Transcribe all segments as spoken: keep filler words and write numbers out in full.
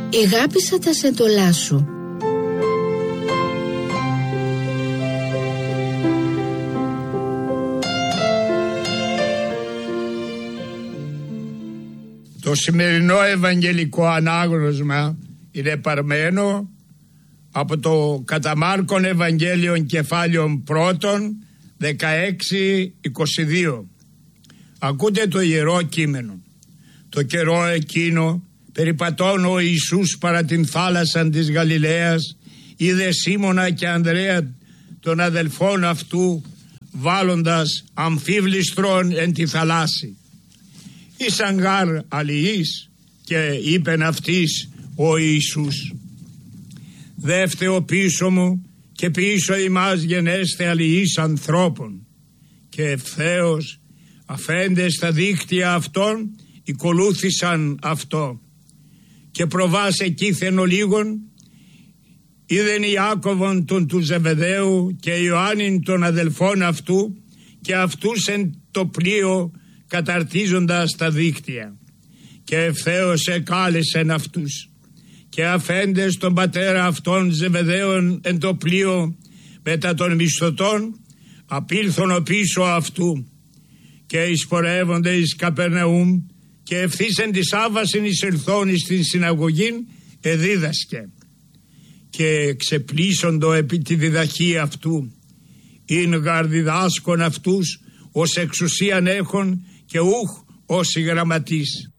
Εγάπησα τα σεντολά σου. Το σημερινό ευαγγελικό ανάγνωσμα είναι παρμένο από το κατά Μάρκον Ευαγγέλιον κεφάλαιον πρώτον δεκαέξι είκοσι δύο. Ακούτε το ιερό κείμενο. Το καιρό εκείνο περιπατών ο Ιησούς παρά την θάλασσαν της Γαλιλαίας, είδε Σίμωνα και Ανδρέα των αδελφών αυτού βάλλοντας αμφίβληστρον εν τη θαλάσση. Ήσαν γάρ αλληλείς, και είπεν αυτής ο Ιησούς, δεύτε πίσω μου και πίσω ημάς γενέστε αλληλείς ανθρώπων. Και ευθέως αφέντες στα δίκτυα αυτών οικολούθησαν αυτό. Και προβάς εκείθεν ολίγων είδεν Ιάκωβον τον του Ζεβεδαίου και Ιωάννην των αδελφών αυτού, και αυτούς εν το πλοίο καταρτίζοντας τα δίκτυα. Και ευθέως εκάλεσεν αυτούς, και αφέντες τον πατέρα αυτών Ζεβεδαίων εν το πλοίο μετά των μισθωτών απήλθον πίσω αυτού, και εισπορεύονται εις Καπερναούμ, και ευθύσεν τη Σάββασιν εισελθόν εις την συναγωγήν εδίδασκε. Και ξεπλήσοντο επί τη διδαχή αυτού, ειν γαρ διδάσκον αυτούς ως εξουσίαν έχων και ούχ ως οι γραμματείς.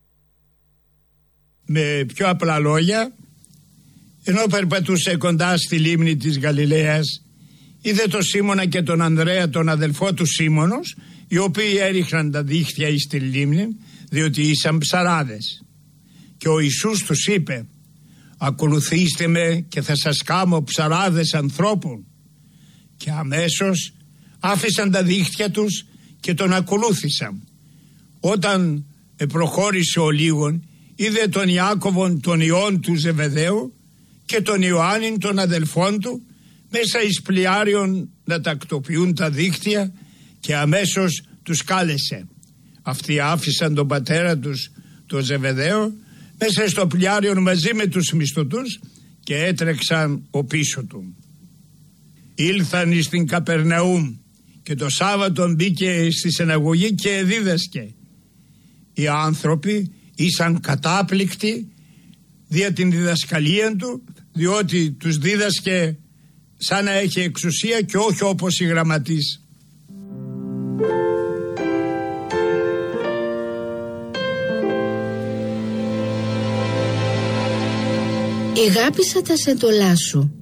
Με πιο απλά λόγια, ενώ περπατούσε κοντά στη λίμνη της Γαλιλαίας, είδε τον Σίμωνα και τον Ανδρέα τον αδελφό του Σίμωνος, οι οποίοι έριχναν τα δίχτυα εις τη λίμνη, διότι ήσαν ψαράδες. Και ο Ιησούς τους είπε, ακολουθήστε με και θα σας κάμω ψαράδες ανθρώπων. Και αμέσως άφησαν τα δίχτυα τους και τον ακολούθησαν. Όταν προχώρησε ο λίγον, είδε τον Ιάκωβον τον ιόν του Ζεβεδαίου και τον Ιωάννην των αδελφών του μέσα εις πλοιάριον να τακτοποιούν τα δίχτυα, και αμέσως τους κάλεσε. Αυτοί άφησαν τον πατέρα τους τον Ζεβεδαίο μέσα στο πλοιάριον μαζί με τους μισθωτούς και έτρεξαν ο πίσω του. Ήλθαν εις την Καπερναούμ και το Σάββατον μπήκε στη συναγωγή και δίδασκε. Οι άνθρωποι ήσαν κατάπληκτοι δια την διδασκαλία του, διότι τους δίδασκε σαν να έχει εξουσία και όχι όπως οι γραμματείς. Εγάπησα τα σεντολά σου.